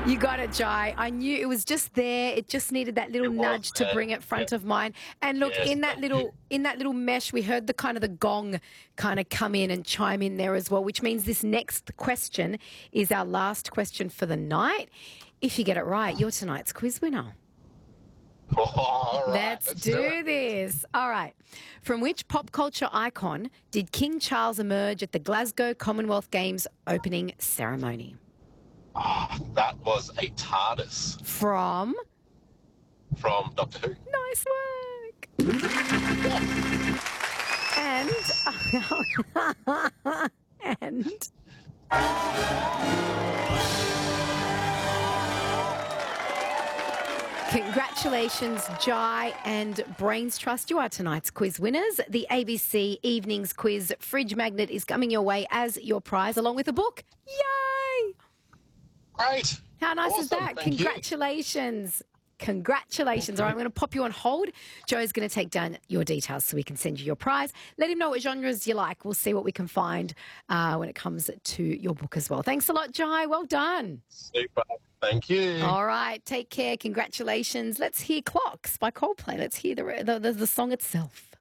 You got it, Jai. I knew it was just there. It just needed that little nudge to bring it front of mind. And look, Yes, in that thank little mesh, we heard the kind of the gong kind of come in and chime in there as well, which means this next question is our last question for the night. If you get it right, you're tonight's quiz winner. All right, Let's do this. All right. From which pop culture icon did King Charles emerge at the Glasgow Commonwealth Games opening ceremony? That was a TARDIS From? from Doctor Who. Nice work. And congratulations, Jai and Brains Trust. You are tonight's quiz winners. The ABC Evenings Quiz Fridge Magnet is coming your way as your prize, along with a book. Yay! Great. How nice is Awesome. that? Thank you. Congratulations. Congratulations. All right, I'm going to pop you on hold. Joe's going to take down your details so we can send you your prize. Let him know what genres you like. We'll see what we can find when it comes to your book as well. Thanks a lot, Jai. Well done. Super. Thank you. All right, take care. Congratulations. Let's hear Clocks by Coldplay. Let's hear the song itself.